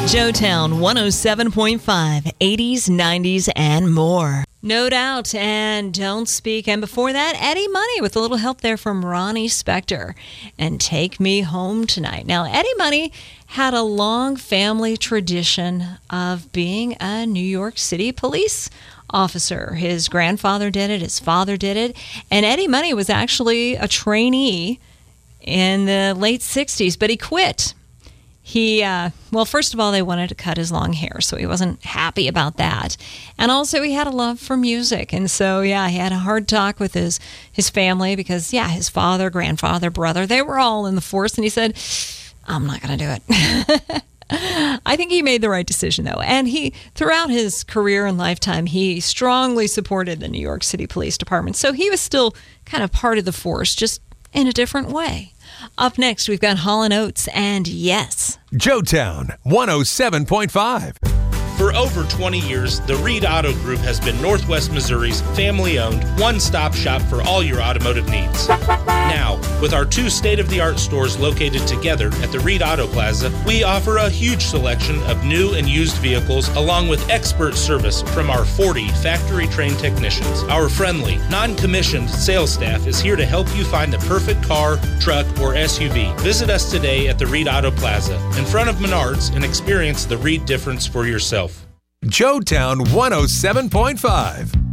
Joetown 107.5, 80s, 90s, and more. No Doubt and Don't Speak. And before that, Eddie Money with a little help there from Ronnie Spector and Take Me Home Tonight. Now, Eddie Money had a long family tradition of being a New York City police officer. His grandfather did it, his father did it, and Eddie Money was actually a trainee in the late 60s, but he quit. Well, first of all, they wanted to cut his long hair, so he wasn't happy about that. And also, he had a love for music. And so, he had a hard talk with his family because, his father, grandfather, brother, they were all in the force. And he said, I'm not going to do it. I think he made the right decision, though. And throughout his career and lifetime, he strongly supported the New York City Police Department. So he was still kind of part of the force, just in a different way. Up next, we've got Hall & Oates and Yes. Joetown 107.5. For over 20 years, the Reed Auto Group has been Northwest Missouri's family-owned, one-stop shop for all your automotive needs. Now, with our two state-of-the-art stores located together at the Reed Auto Plaza, we offer a huge selection of new and used vehicles along with expert service from our 40 factory-trained technicians. Our friendly, non-commissioned sales staff is here to help you find the perfect car, truck, or SUV. Visit us today at the Reed Auto Plaza in front of Menards and experience the Reed difference for yourself. Joetown 107.5.